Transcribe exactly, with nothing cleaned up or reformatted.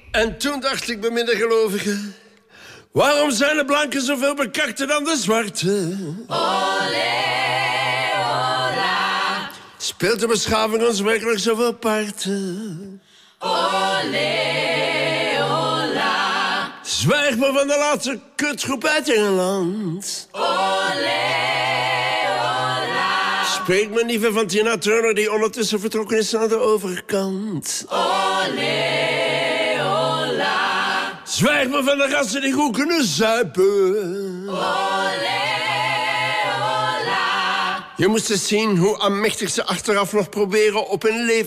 En toen dacht ik bij middengelovigen... waarom zijn de blanken zoveel bekakter dan de zwarte? Olé, ola. Speelt de beschaving ons werkelijk zoveel parten? Olé, ola. Zwijg me van de laatste kutgroep uit Engeland. Olé, ola. Spreek me niet van Tina Turner die ondertussen vertrokken is naar de overkant. Olé, ola. Zwijg me van de gasten die goed kunnen zuipen. Olé, ola. Je moest eens zien hoe aanmächtig ze achteraf nog proberen op hun leven